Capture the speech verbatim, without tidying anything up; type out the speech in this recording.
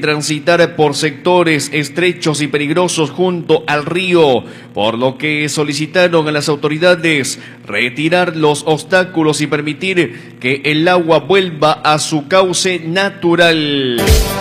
transitar por sectores estrechos y peligrosos junto al río, por lo que solicitaron a las autoridades retirar los obstáculos y permitir que el agua vuelva a su cauce natural.